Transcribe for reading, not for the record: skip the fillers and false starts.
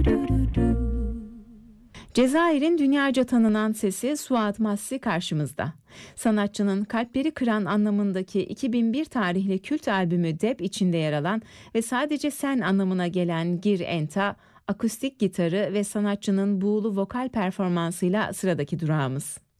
Cezayir'in dünyaca tanınan sesi Suat Massi karşımızda. Sanatçının kalpleri kıran anlamındaki 2001 tarihli kült albümü Deb içinde yer alan ve sadece sen anlamına gelen Gir Enta, akustik gitarı ve sanatçının buğulu vokal performansıyla sıradaki durağımız.